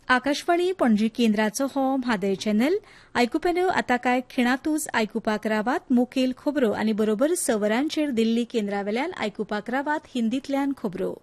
आकाशवाणी पणजी केंद्राचो हो म्हादय चॅनल आयकुप्यानो आता कांय खिणातूच आयकुपाक रावात मुखेल खबरो आनी बरोबर सवरांचेर दिल्ली केंद्रावेल्यान आयकुपाक रावात हिंदीतल्यान खबरो.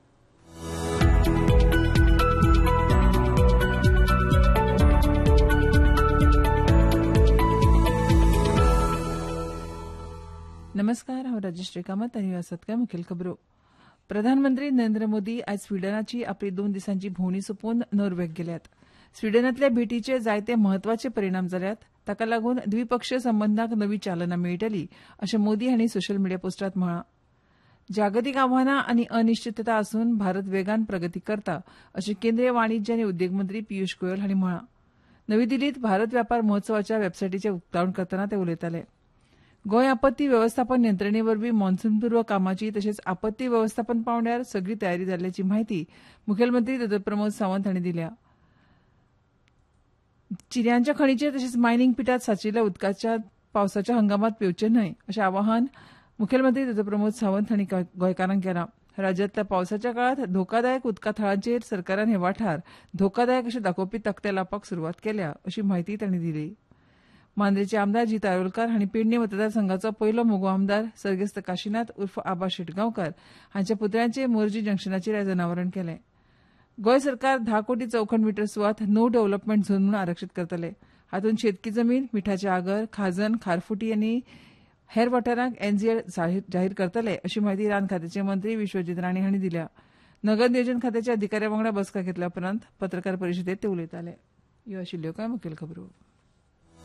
नमस्कार, हांव राजेश्री कामत आनी आसात काय मुखेल खबरो. प्रधानमंत्री नरेंद्र मोदी आयज स्विडनाची आपली 2 दिसांची भोंवडी सोंपोवन नॉर्वेक गेल्यात. स्विडनांतल्या भेटीचे जायते म्हत्वाचे परिणाम जाल्यात. ताका लागून द्विपक्षीय संबंधांक नवी चालना मेळटली अशें मोदी हांणी सोशल मिडिया पोस्टांत म्हळां. जागतीक आव्हानां आनी अनिश्चितता आसून भारत वेगान प्रगती करता अशें केंद्रीय वाणिज्य आनी उद्देग मंत्री पियुष गोयल हांणी म्हळां. नवी दिल्लींत भारत व्यापार महोत्सवाच्या वेबसायटीचें उक्तावण करतना ते उलयताले. गोंय आपत्ती वेवस्थापन यंत्रणे वरवीं मॉन्सूनपूर्व कामाची तशेंच आपत्ती वेवस्थापन पांवड्यार सगळी तयारी जाल्ल्याची म्हायती मुखेलमंत्री दोतोर प्रमोद सावंत हांणी दिल्या. चिऱ्यांच्या खणीचेर तशेंच मायनींग पिठांत साचिल्ल्या उदकाच्या पावसाच्या हंगामात पेंवचे न्हय अशें आवाहन मुखेलमंत्री दोतोर प्रमोद सावंत हांणी गोंयकारांक केलां. राज्यांतल्या पावसाच्या काळात धोकादायक उदका थळांचेर सरकारान हे वाठार धोकादायक अशें दाखोवपी तक्ते लावपाक सुरवात केल्या अशी म्हायती तांणी दिली. मांद्रेचे आमदार जी तारोलकार हांणी पेडणे मतदारसंघाचो पयलो मोगो आमदार सर्गेस्त काशीनाथ उर्फ आबा शेटगांवकार हांच्या पुतळ्याचें मोरजी जंक्शनाचेर आयज अनावरण केलें. गोंय सरकार 10 कोटी चौखण मीटर सुवात नो डेव्हलपमेंट झोन म्हणून आरक्षीत करतले. हातूंत शेतकी जमीन, मिठाचे आगर, खाजन, खारफुटी आनी हेर वाठारांक एनझेड जाहीर करतले अशी म्हायती रान खात्याचे मंत्री विश्वजीत राणे हांणी दिल्या. नगर नियोजन खात्याच्या अधिकाऱ्यां वांगडा बसका घेतल्या उपरांत पत्रकार परिशदेंत ते उलयताले. ह्यो आशिल्ल्यो कांय मुखेल खबरो.